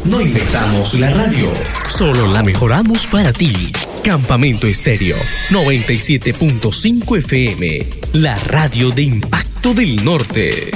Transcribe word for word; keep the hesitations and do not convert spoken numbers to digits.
No inventamos la radio, solo la mejoramos para ti. Campamento Estéreo noventa y siete punto cinco F M, la radio de Impacto del Norte.